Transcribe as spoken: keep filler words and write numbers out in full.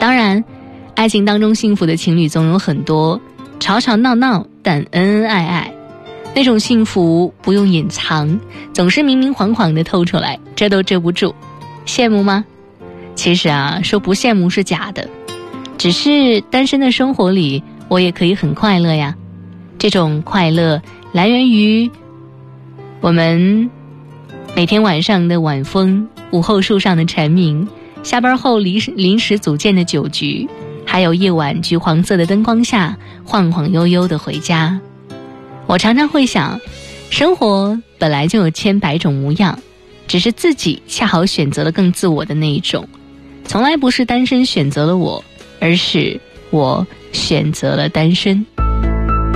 当然，爱情当中幸福的情侣总有很多，吵吵闹闹但恩恩爱爱，那种幸福不用隐藏，总是明明晃晃地透出来，遮都遮不住。羡慕吗？其实啊，说不羡慕是假的，只是单身的生活里我也可以很快乐呀。这种快乐来源于我们每天晚上的晚风，午后树上的蝉鸣，下班后临时临时组建的酒局，还有夜晚橘黄色的灯光下晃晃悠悠的回家。我常常会想，生活本来就有千百种模样，只是自己恰好选择了更自我的那一种。从来不是单身选择了我，而是我选择了单身。